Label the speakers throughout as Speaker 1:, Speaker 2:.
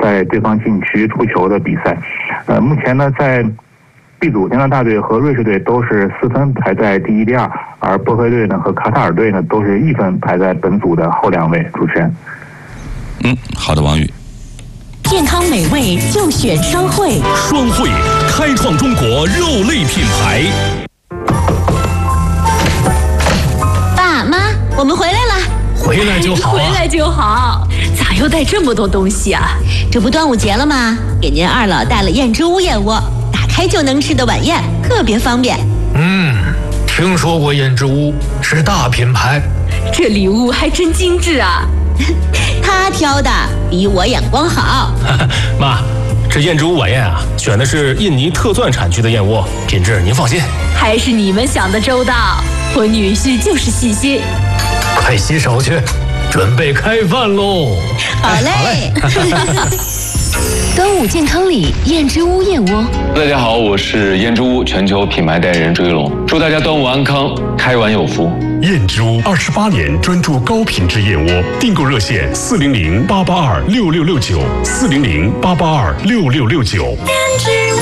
Speaker 1: 在对方禁区突球的比赛。目前呢，在 B 组，加拿大队和瑞士队都是4分排在第1、第2，而波黑队呢和卡塔尔队呢都是1分排在本组的后2位。主持人，
Speaker 2: 好的，王宇。
Speaker 3: 健康美味就选双汇，
Speaker 4: 双汇开创中国肉类品牌。
Speaker 3: 爸妈，我们回来了。
Speaker 4: 回来就好
Speaker 5: 回来就好。咋又带这么多东西啊？
Speaker 3: 这不端午节了吗？给您二老带了燕之屋燕窝，打开就能吃的晚宴，特别方便。
Speaker 6: 听说过燕之屋，是大品牌。
Speaker 5: 这礼物还真精致啊！
Speaker 3: 他挑的比我眼光好。
Speaker 4: 妈，这燕之屋晚宴啊，选的是印尼特钻产区的燕窝，品质您放心。
Speaker 5: 还是你们想的周到，我女婿就是细心。
Speaker 6: 快洗手去，准备开饭喽！
Speaker 3: 好嘞。
Speaker 5: 端午健康礼，燕之屋燕窝。
Speaker 7: 大家好，我是燕之屋全球品牌代言人周一龙，祝大家端午安康，开碗有福。
Speaker 4: 燕之屋28年专注高品质燕窝，订购热线400-882-6669，400-882-6669。
Speaker 3: 燕之屋。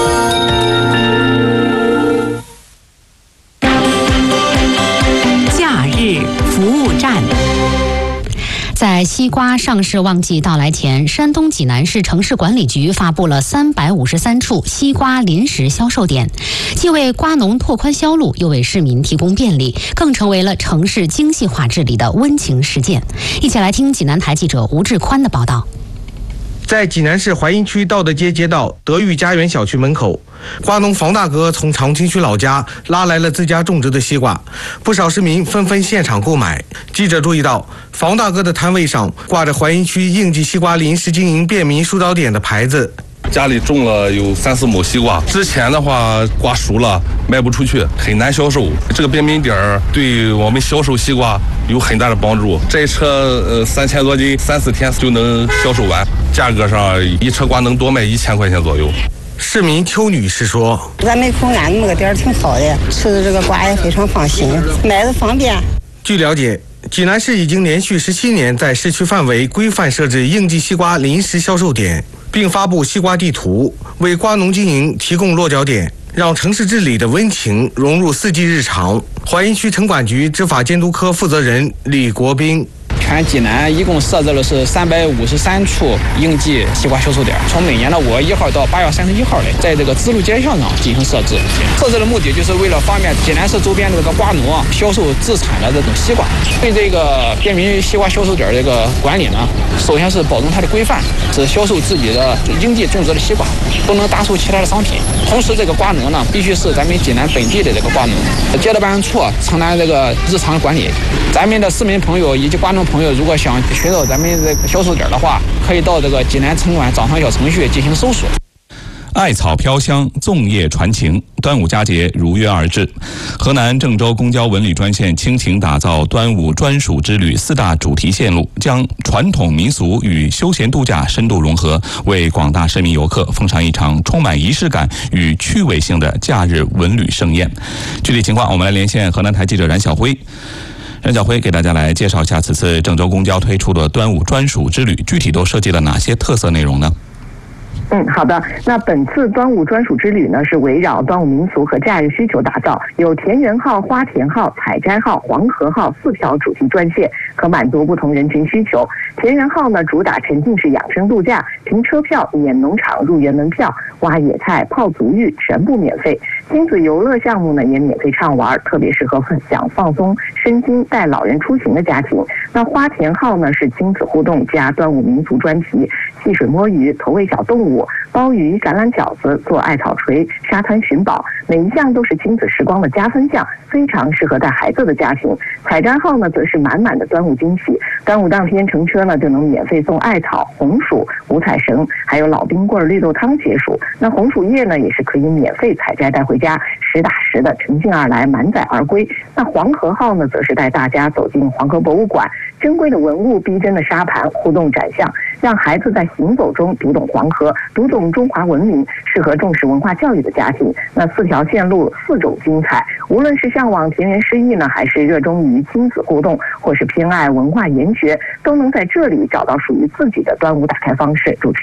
Speaker 8: 假日服务站。在西瓜上市旺季到来前，山东济南市城市管理局发布了353处西瓜临时销售点，既为瓜农拓宽销路，又为市民提供便利，更成为了城市精细化治理的温情实践。一起来听济南台记者吴志宽的报道。
Speaker 9: 在济南市淮阴区道德街街道德裕家园小区门口，瓜农房大哥从长清区老家拉来了自家种植的西瓜，不少市民纷纷现场购买。记者注意到，房大哥的摊位上挂着淮阴区应季西瓜临时经营便民疏导点的牌子。
Speaker 10: 家里种了有3、4亩西瓜，之前的话瓜熟了卖不出去，很难销售。这个便民点对我们销售西瓜有很大的帮助。这一车3000多斤，3、4天就能销售完，价格上一车瓜能多卖1000块钱左右。
Speaker 9: 市民邱女士说：“
Speaker 11: 咱门口安那么个点挺好的，吃的这个瓜也非常放心，买的方便。”
Speaker 9: 据了解，济南市已经连续17年在市区范围规范设置应季西瓜临时销售点，并发布西瓜地图，为瓜农经营提供落脚点，让城市治理的温情融入4季日常。淮阴区城管局执法监督科负责人李国斌。
Speaker 12: 全济南一共设置了是353处应季西瓜销售点，从每年的5月1号到8月31号的，在这个支路街巷上进行设置。设置的目的就是为了方便济南市周边的这个瓜农销售自产的这种西瓜。对这个便民西瓜销售点这个管理呢，首先是保证它的规范，只销售自己的应季种植的西瓜，不能搭售其他的商品。同时，这个瓜农呢，必须是咱们济南本地的这个瓜农，街道办事处承担这个日常管理。咱们的市民朋友以及瓜农朋友，如果想寻找咱们这个销售点的话，可以到这个济南城管掌上小程序进行搜索。
Speaker 2: 艾草飘香，粽叶传情，端午佳节如约而至。河南郑州公交文旅专线倾情打造端午专属之旅4大主题线路，将传统民俗与休闲度假深度融合，为广大市民游客奉上一场充满仪式感与趣味性的假日文旅盛宴。具体情况，我们来连线河南台记者冉晓辉。冉晓辉给大家来介绍一下此次郑州公交推出的端午专属之旅，具体都设计了哪些特色内容呢？
Speaker 13: 好的。那本次端午专属之旅呢，是围绕端午民俗和假日需求打造，有田园号、花田号、采摘号、黄河号4条主题专线，可满足不同人群需求。田园号呢，主打沉浸式养生度假，凭车票免农场入园门票，挖野菜、泡足浴全部免费。亲子游乐项目呢也免费畅玩，特别适合想放松身心、带老人出行的家庭。那花田号呢是亲子互动加端午民俗专题，戏水摸鱼、投喂小动物、鲍鱼、橄榄饺子、做艾草锤、沙滩寻宝，每一项都是亲子时光的加分项，非常适合带孩子的家庭。采摘号呢则是满满的端午惊喜，端午当天乘车呢就能免费送艾草、红薯、五彩绳，还有老冰棍、绿豆汤解暑。那红薯叶呢也是可以免费采摘带回家，实打实的乘兴而来，满载而归。那黄河号呢则是带大家走进黄河博物馆，珍贵的文物、逼真的沙盘、互动展项，让孩子在行走中读懂黄河，读懂中华文明，适合重视文化教育的家庭。那4条线路4种精彩，无论是向往田园诗意呢，还是热衷于亲子互动，或是偏爱文化研学，都能在这里找到属于自己的端午打开方式。主持人。